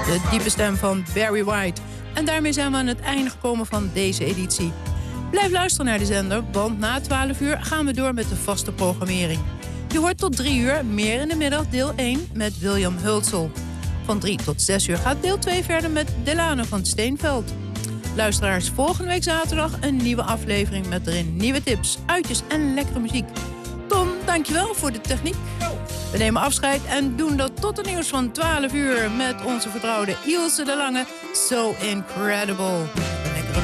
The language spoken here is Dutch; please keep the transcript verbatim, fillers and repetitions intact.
De diepe stem van Barry White. En daarmee zijn we aan het einde gekomen van deze editie. Blijf luisteren naar de zender, want na twaalf uur gaan we door met de vaste programmering. Je hoort tot drie uur, meer in de middag, deel één met William Hulsel. Van drie tot zes uur gaat deel twee verder met Delano van Steenveld. Luisteraars, volgende week zaterdag een nieuwe aflevering met erin nieuwe tips, uitjes en lekkere muziek. Tom, dankjewel voor de techniek. We nemen afscheid en doen dat tot het nieuws van twaalf uur met onze vertrouwde Ilse de Lange. So Incredible.